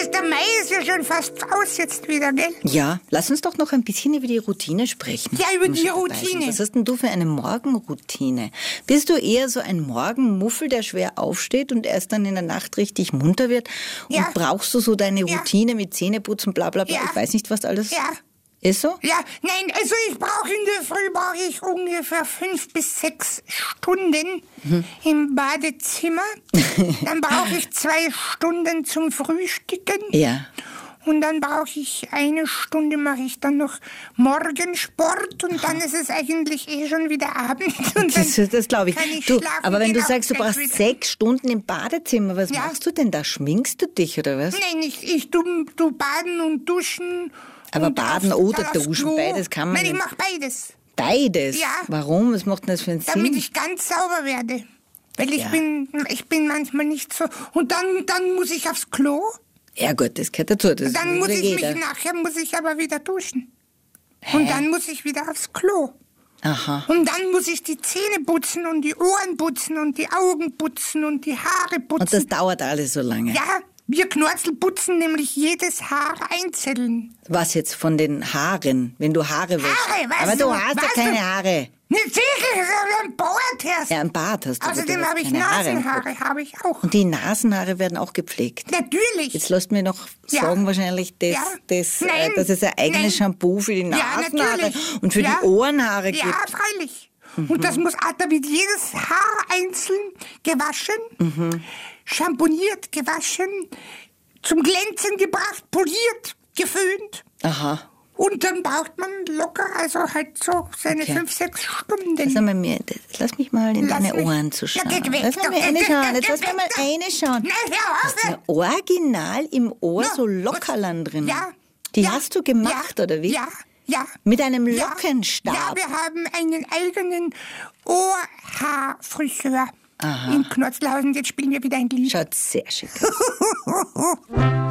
Der Mai ist ja schon fast aus jetzt wieder, gell? Ja, lass uns doch noch ein bisschen über die Routine sprechen. Ja, über die Routine. Was hast denn du für eine Morgenroutine? Bist du eher so ein Morgenmuffel, der schwer aufsteht und erst dann in der Nacht richtig munter wird? Ja. Und brauchst du so deine Routine mit Zähneputzen, bla bla bla? Ja. Ich weiß nicht, was alles Ja. ist so? Ja, nein, also in der Früh brauche ich ungefähr 5 bis 6 Stunden im Badezimmer. Dann brauche ich 2 Stunden zum Frühstücken. Ja. Und dann brauche ich 1 Stunde, mache ich dann noch Morgensport und dann ist es eigentlich schon wieder Abend. Und Das glaube ich. kann ich Du, schlafen aber wenn gehen, du sagst, du auch gleich brauchst wieder. 6 Stunden im Badezimmer, was Ja. machst du denn da? Schminkst du dich oder was? Nein, ich tu baden und duschen. Aber und baden dann oder aufs duschen, Klo. beides kann man Nein, ich nicht. mache beides, Beides? Ja. Warum? Was macht denn das für einen damit Sinn? ich ganz sauber werde. Weil ich Ja. bin manchmal nicht so. Und dann muss ich aufs Klo. Ja gut, das gehört dazu. Das Dann will muss ich jeder. nachher muss ich aber wieder duschen. Und dann muss ich wieder aufs Klo. Aha. Und dann muss ich die Zähne putzen und die Ohren putzen und die Augen putzen und die Haare putzen. Und das dauert alles so lange. Ja, wir Knorzel putzen nämlich jedes Haar einzeln. Was jetzt von den Haaren, wenn du Haare wäschst? Haare, was Aber du du- hast ja was keine du- Haare. Nicht sicher, ein Bart hast. Ja, ein Bart hast du. aber Außerdem du hast habe ich keine Haare im Kopf. Nasenhaare, habe ich auch. Und die Nasenhaare werden auch gepflegt. Natürlich. Jetzt lasst mir noch Ja. sagen wahrscheinlich, dass, Ja. dass, Nein. dass es ein eigenes Nein. Shampoo für die Ja, Nasenhaare natürlich. und für Ja. die Ohrenhaare gibt. Ja, freilich. Und das muss, da wird jedes Haar einzeln gewaschen, schamponiert, gewaschen, zum Glänzen gebracht, poliert, geföhnt. Aha. Und dann braucht man locker, also halt so seine Okay. 5, 6 Stunden. Lass mich mal in Lass deine mich. Ohren zu Ja, schauen. geht weg. Lass mal Doch, eine geht schauen. weg, Jetzt lass geht mir mal weg, eine schauen. Nein, hör auf. Hast du original im Ohr Ja. so Lockerlern drin? Ja. Die Ja. hast du gemacht, Ja. oder wie? Ja, ja. Mit einem Ja. Lockenstab? Ja, wir haben einen eigenen Ohrhaarfriseur in Knotzlhausen. Jetzt spielen wir wieder ein Lied. Schaut sehr schick aus.